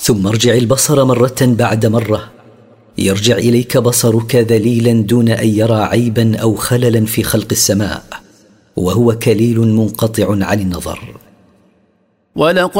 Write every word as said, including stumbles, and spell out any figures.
ثم ارجع البصر مرة بعد مرة، يرجع إليك بصرك ذليلا دون أن يرى عيبا أو خللا في خلق السماء، وهو كليل منقطع عن النظر. ولقد